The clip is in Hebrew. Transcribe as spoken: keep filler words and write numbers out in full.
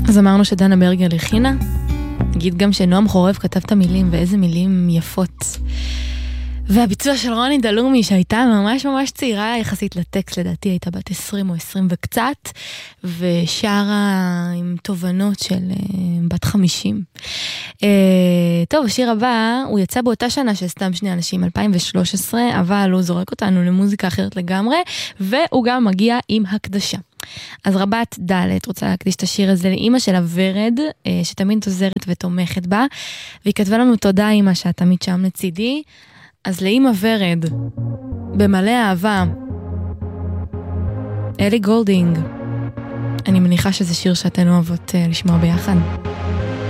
אז אמרנו שדנה ברגר הכינה, נגיד גם שנועם חורב כתב את המילים, ואיזה מילים יפות. והביצוע של רוני דלומי, שהייתה ממש ממש צעירה יחסית לטקסט, לדעתי הייתה בת עשרים או עשרים וקצת, ושרה עם תובנות של uh, בת חמישים. Uh, טוב, השיר הבא, הוא יצא באותה שנה של סתם שני אנשים, אלפיים ושלוש עשרה, אבל הוא זורק אותנו למוזיקה אחרת לגמרי, והוא גם מגיע עם הקדשה. אז רבת דלת רוצה להקדיש את השיר הזה לאמא שלה ורד, שתמיד עוזרת ותומכת בה, והיא כתבה לנו תודה אמא שאת תמיד שם לצידי. אז לאמא ורד, במלא אהבה, אלי גולדינג. אני מניחה שזה שיר שאתן אוהבות לשמוע ביחד.